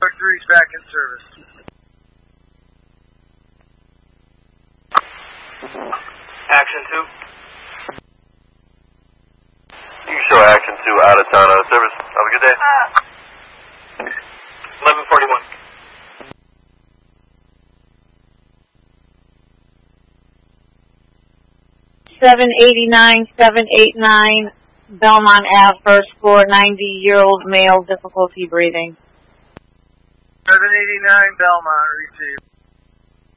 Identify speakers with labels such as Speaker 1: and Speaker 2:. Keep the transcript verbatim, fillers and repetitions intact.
Speaker 1: three's back in service.
Speaker 2: Action two.
Speaker 3: You can show Action two out of town, out of service. Have a good day.
Speaker 2: Uh, eleven forty-one.
Speaker 4: seven eighty-nine, seven eighty-nine, Belmont Ave, first floor, ninety-year-old male, difficulty breathing.
Speaker 1: seven eighty-nine Belmont, received.